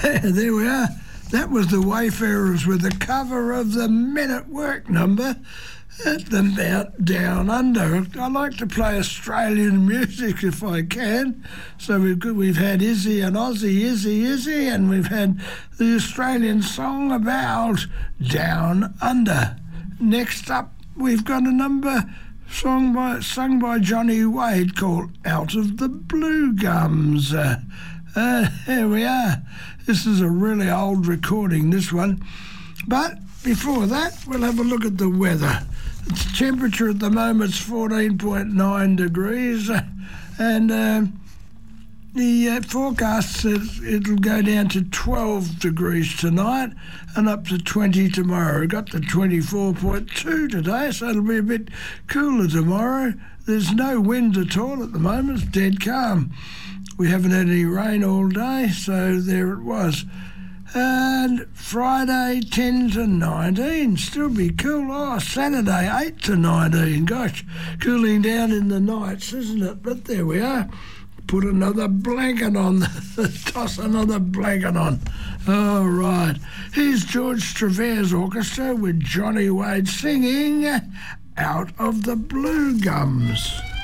There we are. That was the Wayfarers with a cover of the Men at Work number at the Mount Down Under. I like to play Australian music if I can. So we've had Izzy and Aussie, Izzy, and we've had the Australian song about Down Under. Next up, we've got a number sung by Johnny Wade called Out of the Blue Gums. Here we are. This is a really old recording, this one. But before that, we'll have a look at the weather. The temperature at the moment's 14.9 degrees, and the forecast says it'll go down to 12 degrees tonight and up to 20 tomorrow. We got to 24.2 today, so it'll be a bit cooler tomorrow. There's no wind at all at the moment. It's dead calm. We haven't had any rain all day, so there it was. And Friday, 10 to 19, still be cool. Oh, Saturday, 8 to 19. Gosh, cooling down in the nights, isn't it? But there we are. Put another blanket on. Toss another blanket on. All right. Here's George Stravere's orchestra with Johnny Wade singing Out of the Blue Gums.